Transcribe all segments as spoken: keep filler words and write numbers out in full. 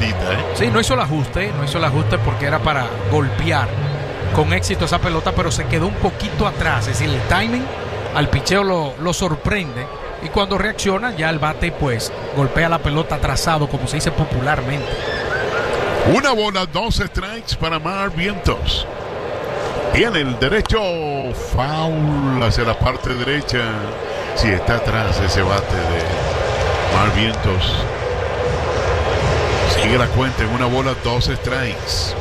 cortita, ¿eh? Sí, no hizo el ajuste, no hizo el ajuste porque era para golpear con éxito esa pelota, pero se quedó un poquito atrás. Es decir, el timing al picheo lo, lo sorprende y cuando reacciona ya el bate pues golpea la pelota atrasado, como se dice popularmente. Una bola, dos strikes para Mark Vientos. Tiene el derecho, foul hacia la parte derecha. Si sí, está atrás ese bate de Mark Vientos. Sigue la cuenta en una bola, dos strikes.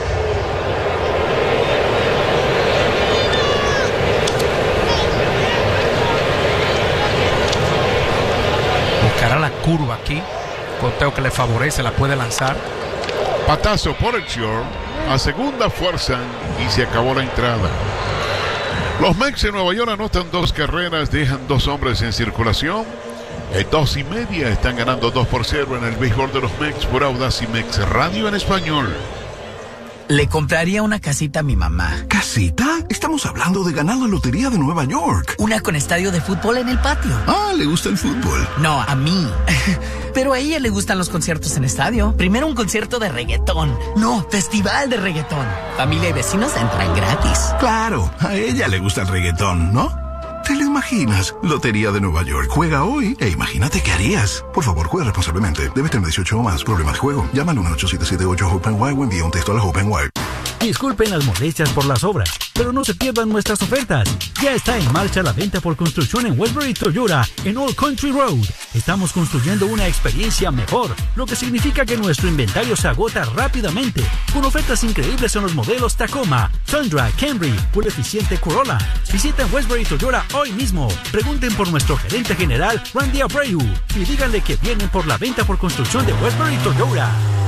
Buscará la curva aquí. Conteo que le favorece, la puede lanzar. Patazo por el short. A segunda fuerza y se acabó la entrada. Los Mets de Nueva York anotan dos carreras, dejan dos hombres en circulación. En dos y media están ganando dos por cero en el béisbol de los Mets por Audacy Mex Radio en español. Le compraría una casita a mi mamá. ¿Casita? Estamos hablando de ganar la lotería de Nueva York. Una con estadio de fútbol en el patio. Ah, ¿le gusta el fútbol? No, a mí. Pero a ella le gustan los conciertos en estadio. Primero un concierto de reggaetón. No, festival de reggaetón. Familia y vecinos entran gratis. Claro, a ella le gusta el reggaetón, ¿no? ¿Te lo imaginas? Lotería de Nueva York. Juega hoy e imagínate qué harías. Por favor, juega responsablemente. Debes tener dieciocho o más. Problemas de juego. Llama al uno ocho siete siete ocho Hope and Why o envía un texto a la Hope and Why. Disculpen las molestias por las obras, pero no se pierdan nuestras ofertas. Ya está en marcha la venta por construcción en Westbury Toyota en Old Country Road. Estamos construyendo una experiencia mejor, lo que significa que nuestro inventario se agota rápidamente, con ofertas increíbles en los modelos Tacoma, Tundra, Camry o el eficiente Corolla. Visiten Westbury Toyota hoy mismo. Pregunten por nuestro gerente general, Randy Abreu, y díganle que vienen por la venta por construcción de Westbury Toyota.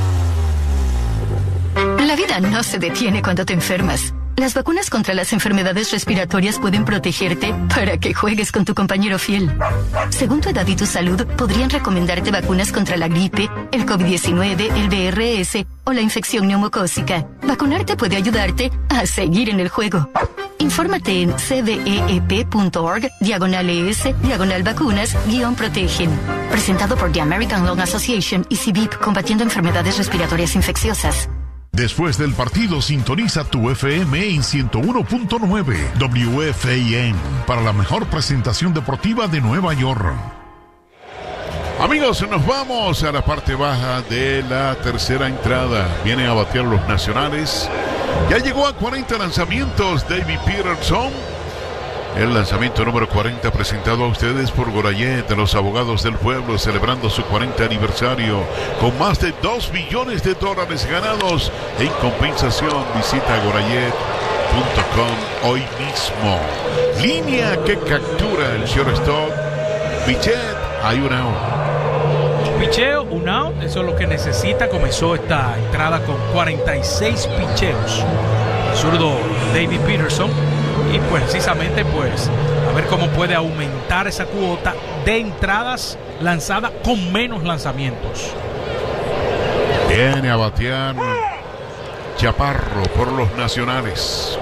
La vida no se detiene cuando te enfermas. Las vacunas contra las enfermedades respiratorias pueden protegerte para que juegues con tu compañero fiel. Según tu edad y tu salud, podrían recomendarte vacunas contra la gripe, el COVID diecinueve, el V R S o la infección neumocócica. Vacunarte puede ayudarte a seguir en el juego. Infórmate en cveep.org, diagonal ES, diagonal vacunas, guión protegen. Presentado por The American Lung Association y C B I P, combatiendo enfermedades respiratorias infecciosas. Después del partido, sintoniza tu F M en ciento uno punto nueve W F A N para la mejor presentación deportiva de Nueva York. Amigos, nos vamos a la parte baja de la tercera entrada. Vienen a batear los nacionales. Ya llegó a cuarenta lanzamientos David Peterson. El lanzamiento número cuarenta presentado a ustedes por Gorayet, de los abogados del pueblo, celebrando su cuarenta aniversario con más de dos billones de dólares ganados en compensación. Visita gorayet punto com hoy mismo. Línea que captura el shortstop. Pichet, hay un out. Picheo, un out, eso es lo que necesita. Comenzó esta entrada con cuarenta y seis picheos. Zurdo David Peterson. Y pues precisamente pues a ver cómo puede aumentar esa cuota de entradas lanzadas con menos lanzamientos. Viene a batear Chaparro por los nacionales.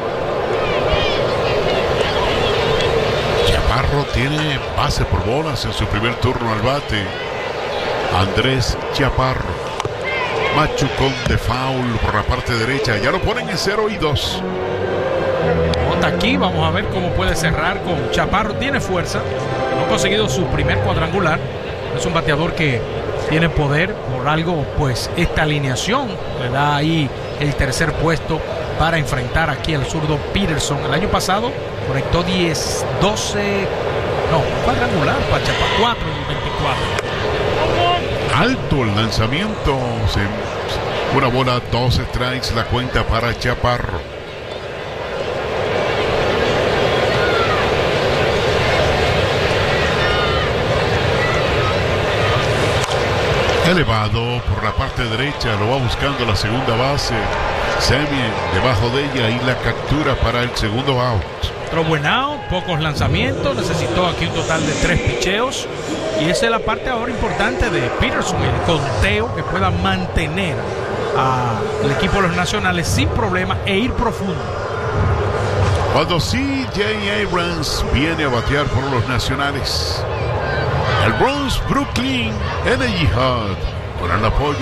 Chaparro tiene base por bolas en su primer turno al bate. Andrés Chaparro. Machucón de foul por la parte derecha. Ya lo ponen en cero y dos. Aquí vamos a ver cómo puede cerrar con Chaparro. Tiene fuerza, no ha conseguido su primer cuadrangular. Es un bateador que tiene poder. Por algo pues esta alineación le da ahí el tercer puesto para enfrentar aquí al zurdo Peterson. El año pasado conectó diez, doce, no, cuadrangular para Chaparro, cuatro y veinticuatro. Alto el lanzamiento. Una bola, dos strikes la cuenta para Chaparro. Elevado por la parte derecha, lo va buscando la segunda base. Semien debajo de ella y la captura para el segundo out. Otro buen out, pocos lanzamientos, necesitó aquí un total de tres picheos. Y esa es la parte ahora importante de Peterson, el conteo que pueda mantener al equipo de los nacionales sin problema e ir profundo. Cuando C J Abrams viene a batear por los nacionales. El Bronx Brooklyn Energy Hub con el apoyo